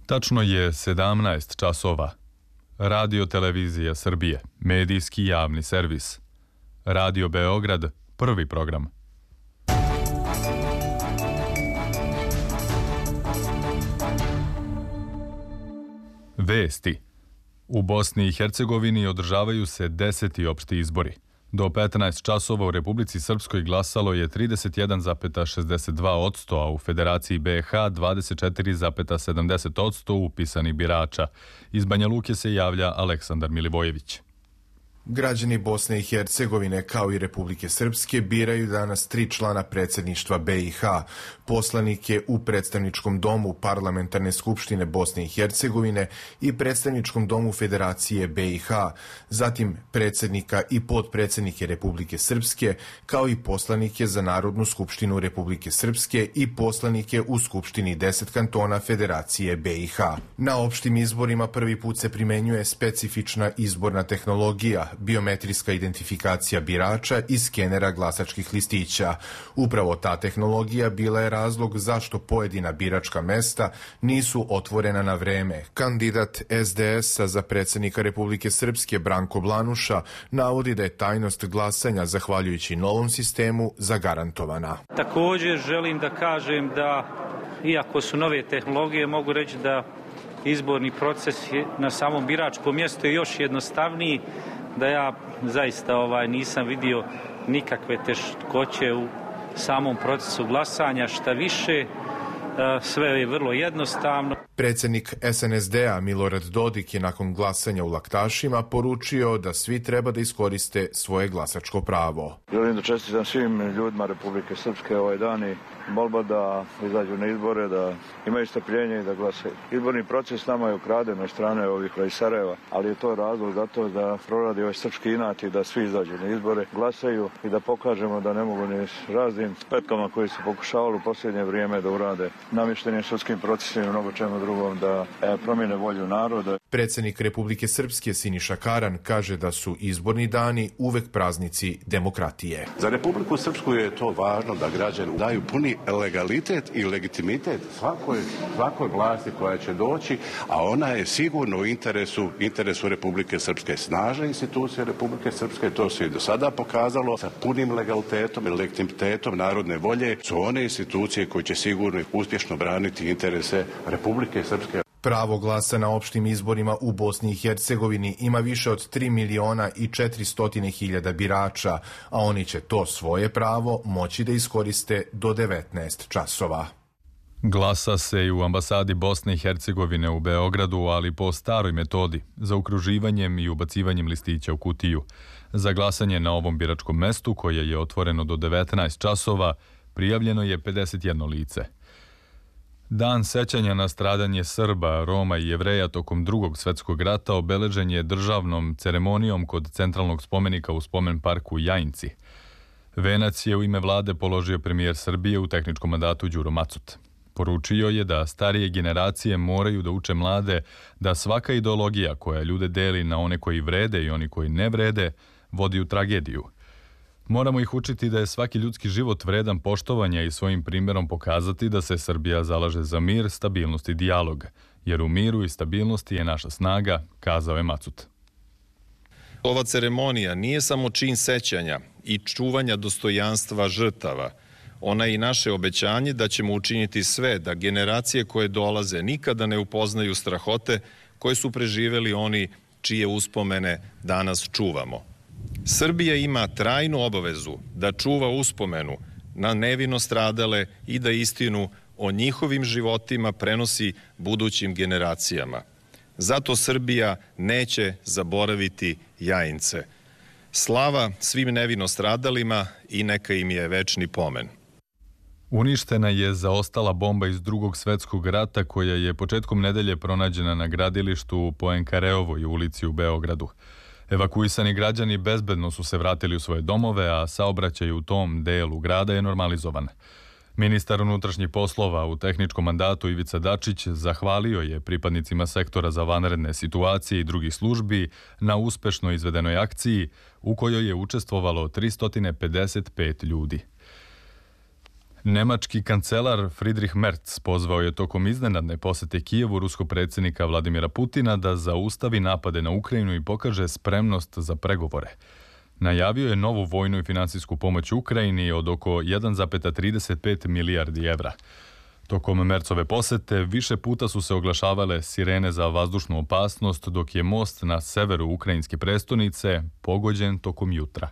Tačno je 17 časova. Radio Televizija Srbije, medijski javni servis. Radio Beograd, prvi program. Vesti. U Bosni i Hercegovini održavaju se 10. opšti izbori. Do 15 časova u Republici Srpskoj glasalo je 31,62%, a u Federaciji BiH 24,70% upisanih birača. Iz Banja Luke se javlja Aleksandar Milivojević. Građani Bosne i Hercegovine kao i Republike Srpske biraju danas 3 člana predsjedništva BiH, poslanike u predstavničkom domu Parlamentarne skupštine Bosne i Hercegovine i predstavničkom domu Federacije BiH, zatim predsjednika i potpredsjednike Republike Srpske, kao i poslanike za Narodnu skupštinu Republike Srpske i poslanike u Skupštini 10 kantona Federacije BiH. Na opštim izborima prvi put se primenjuje specifična izborna tehnologija, biometrijska identifikacija birača i skenera glasačkih listića. Upravo ta tehnologija bila je razlog zašto pojedina biračka mesta nisu otvorena na vreme. Kandidat SDS-a za predsjednika Republike Srpske Branko Blanuša navodi da je tajnost glasanja zahvaljujući novom sistemu zagarantovana. Također želim da kažem da, iako su nove tehnologije, mogu reći da izborni proces na samom biračkom mjestu je još jednostavniji, da ja zaista nisam vidio nikakve teškoće u samom procesu glasanja, šta više, sve je vrlo jednostavno. Predsjednik SNSD-a Milorad Dodik je nakon glasanja u Laktašima poručio da svi treba da iskoriste svoje glasačko pravo. Želim da čestitam svim ljudima Republike Srpske ovaj dan i molba da izađu na izbore, da imaju strpljenje i da glasaju. Izborni proces nama je ukraden od strane ovih iz Sarajeva, ali je to razlog zato da proradi ovaj srpski inat i da svi izađu na izbore, glasaju i da pokažemo da ne mogu ni s raznim petkama koji su pokušavali u posljednje vrijeme da urade namještenim sudskim procesima i mnogo čemu drugom da promijene volju naroda. Predsjednik Republike Srpske Siniša Karan kaže da su izborni dani uvek praznici demokratije. Za Republiku Srpsku je to važno da građani daju puni legalitet i legitimitet svakoj vlasti koja će doći, a ona je sigurno u interesu Republike Srpske. Snažne institucije Republike Srpske, to se i do sada pokazalo, sa punim legalitetom i legitimitetom narodne volje su one institucije koje će sigurno i uspješno braniti interese Republike Srpske. Pravo glasa na opštim izborima u Bosni i Hercegovini ima više od 3.400.000 birača, a oni će to svoje pravo moći da iskoriste do 19 časova. Glasa se i u ambasadi Bosne i Hercegovine u Beogradu, ali po staroj metodi, zaokruživanjem i ubacivanjem listića u kutiju. Za glasanje na ovom biračkom mestu, koje je otvoreno do 19 časova, prijavljeno je 51 lice. Dan sećanja na stradanje Srba, Roma i Jevreja tokom Drugog svjetskog rata obeležen je državnom ceremonijom kod centralnog spomenika u spomen parku Jajinci. Venac je u ime vlade položio premijer Srbije u tehničkom mandatu Đuro Macut. Poručio je da starije generacije moraju da uče mlade da svaka ideologija koja ljude deli na one koji vrede i oni koji ne vrede vodi u tragediju. Moramo ih učiti da je svaki ljudski život vredan poštovanja i svojim primjerom pokazati da se Srbija zalaže za mir, stabilnost i dijalog, jer u miru i stabilnosti je naša snaga, kazao je Macut. Ova ceremonija nije samo čin sećanja i čuvanja dostojanstva žrtava. Ona je i naše obećanje da ćemo učiniti sve da generacije koje dolaze nikada ne upoznaju strahote koje su preživeli oni čije uspomene danas čuvamo. Srbija ima trajnu obavezu da čuva uspomenu na nevino stradale i da istinu o njihovim životima prenosi budućim generacijama. Zato Srbija neće zaboraviti Jajince. Slava svim nevino stradalima i neka im je večni pomen. Uništena je zaostala bomba iz Drugog svjetskog rata koja je početkom nedelje pronađena na gradilištu u Poenkareovoj ulici u Beogradu. Evakuisani građani bezbedno su se vratili u svoje domove, a saobraćaj u tom delu grada je normalizovan. Ministar unutrašnjih poslova u tehničkom mandatu Ivica Dačić zahvalio je pripadnicima sektora za vanredne situacije i drugih službi na uspešno izvedenoj akciji u kojoj je učestvovalo 355 ljudi. Nemački kancelar Friedrich Merz pozvao je tokom iznenadne posete Kijevu ruskog predsjednika Vladimira Putina da zaustavi napade na Ukrajinu i pokaže spremnost za pregovore. Najavio je novu vojnu i finansijsku pomoć Ukrajini od oko 1,35 milijardi evra. Tokom Mercove posete više puta su se oglašavale sirene za vazdušnu opasnost, dok je most na severu ukrajinske prestonice pogođen tokom jutra.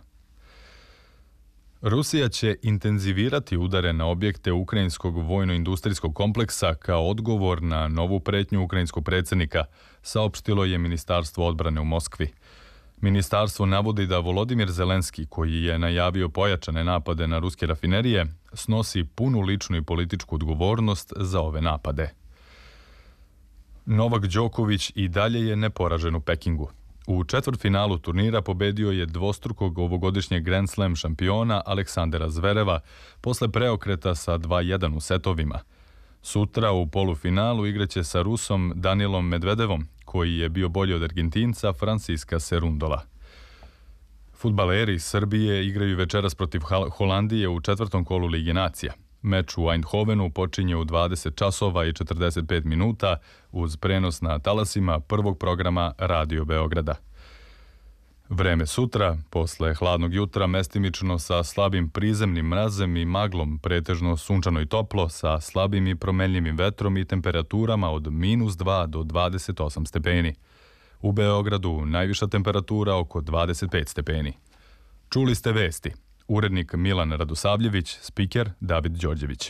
Rusija će intenzivirati udare na objekte ukrajinskog vojno-industrijskog kompleksa kao odgovor na novu pretnju ukrajinskog predsjednika, saopštilo je Ministarstvo odbrane u Moskvi. Ministarstvo navodi da Volodimir Zelenski, koji je najavio pojačane napade na ruske rafinerije, snosi punu ličnu i političku odgovornost za ove napade. Novak Đoković i dalje je neporažen u Pekingu. U četvrtfinalu turnira pobedio je dvostrukog ovogodišnjeg Grand Slam šampiona Aleksandera Zvereva posle preokreta sa 2:1 u setovima. Sutra u polufinalu igraće sa Rusom Danilom Medvedevom, koji je bio bolji od Argentinca Franciska Serundola. Fudbaleri Srbije igraju večeras protiv Holandije u četvrtom kolu Lige nacija. Meč u Eindhovenu počinje u 20 časova i 45 minuta uz prenos na talasima prvog programa Radio Beograda. Vreme sutra, posle hladnog jutra, mestimično sa slabim prizemnim mrazem i maglom, pretežno sunčano i toplo, sa slabim i promenljivim vetrom i temperaturama od -2 do 28 stepeni. U Beogradu najviša temperatura oko 25 stepeni. Čuli ste vesti. Urednik Milan Radosavljević, spiker David Đorđević.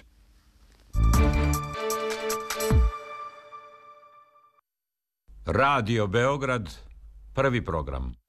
Radio Beograd, prvi program.